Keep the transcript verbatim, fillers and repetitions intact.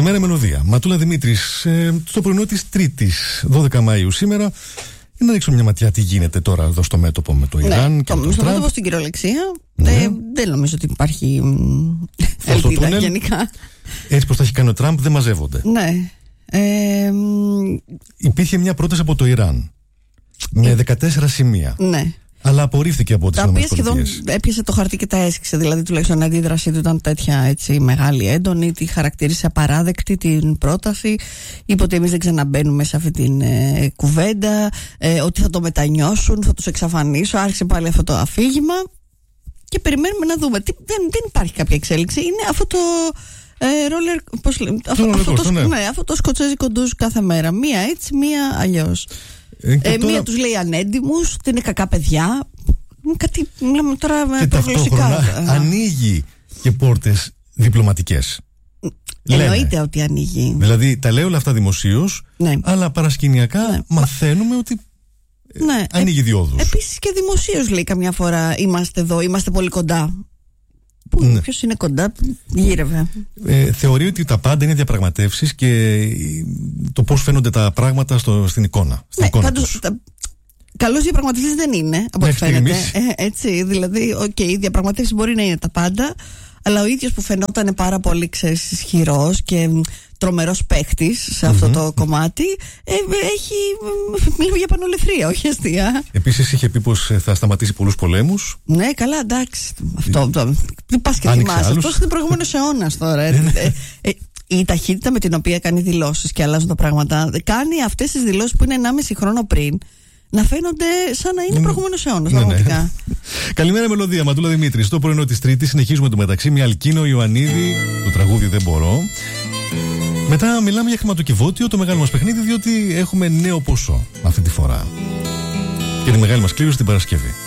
Καλημέρα, Μελωδία. Ματούλα Δημήτρης, ε, στο πρωινό της Τρίτης, δώδεκα Μαΐου σήμερα. Για να ρίξω μια ματιά τι γίνεται τώρα εδώ στο μέτωπο με το Ιράν. Ναι, και το, το στο Τραμπ. μέτωπο στην κυριολεξία. Ναι. Ε, δεν νομίζω ότι υπάρχει ελπίδα γενικά. Έτσι πως τα έχει κάνει ο Τραμπ, δεν μαζεύονται. Ναι. Ε, Υπήρχε μια πρόταση από το Ιράν με δεκατέσσερα σημεία. ναι. Αλλά απορρίφθηκε από τις Τα οποία ΗΠΑ. σχεδόν έπιασε το χαρτί και τα έσκησε. Δηλαδή, τουλάχιστον η αντίδρασή του ήταν τέτοια έτσι, μεγάλη, έντονη. Τη χαρακτήρισε απαράδεκτη την πρόταση. Είπε ότι εμείς δεν ξαναμπαίνουμε σε αυτή την ε, κουβέντα. Ε, ότι θα το μετανιώσουν, θα τους εξαφανίσω. Άρχισε πάλι αυτό το αφήγημα. Και περιμένουμε να δούμε. Τι, δεν, δεν υπάρχει κάποια εξέλιξη. Είναι αυτό το. Ε, roller, πώς λέμε, αυτό, αυτό, το, ναι. Ναι, αυτό το σκοτσέζικο ντουζ κάθε μέρα. Μία έτσι, μία αλλιώς. Ε, ε, τώρα... Μία τους λέει ανέντιμους, ότι είναι κακά παιδιά. Κάτι μιλάμε τώρα με προγλωσσικά. Ανοίγει και πόρτες διπλωματικές. Εννοείται Λένε. ότι ανοίγει. Δηλαδή τα λέει όλα αυτά δημοσίως, ναι. Αλλά παρασκηνιακά ναι. μαθαίνουμε ότι ναι. ανοίγει ε, διόδους. Επίσης και δημοσίως λέει καμιά φορά είμαστε εδώ, είμαστε πολύ κοντά. Πού, ναι. Ποιος είναι κοντά, γύρευε. Ε, θεωρεί ότι τα πάντα είναι διαπραγματεύσεις και το πώς φαίνονται τα πράγματα στο, στην εικόνα. Στην ναι, εικόνα πάντως, τους. Τα... Καλός διαπραγματευτής δεν είναι, από ό,τι φαίνεται. Ε, έτσι, δηλαδή, οκ, okay, η διαπραγματεύση μπορεί να είναι τα πάντα, αλλά ο ίδιος που φαινόταν πάρα πολύ ισχυρός και τρομερός παίχτης σε αυτό mm-hmm. το κομμάτι, ε, έχει. Μιλάμε για πανολευθρία, όχι αστεία. Επίσης είχε πει πως θα σταματήσει πολλούς πολέμους. Ναι, καλά, εντάξει. Αυτό. Δεν πας και θυμάσαι. Αυτό είναι προηγούμενος αιώνας τώρα. ε, ε, η ταχύτητα με την οποία κάνει δηλώσεις και αλλάζουν τα πράγματα, κάνει αυτές τις δηλώσεις που είναι ενάμιση χρόνο πριν να φαίνονται σαν να είναι mm. προηγούμενος αιώνας, πραγματικά. Ναι, ναι. Καλημέρα, Μελωδία. Ματούλα Δημήτρη. Στο πρωινό της Τρίτης συνεχίζουμε το μεταξύ με Αλκίνο Ιωαννίδη, το τραγούδι Δεν Μπορώ. Μετά μιλάμε για χρηματοκιβώτιο, το μεγάλο μας παιχνίδι, διότι έχουμε νέο ποσό αυτή τη φορά. Και τη μεγάλη μας κλήρωση την Παρασκευή.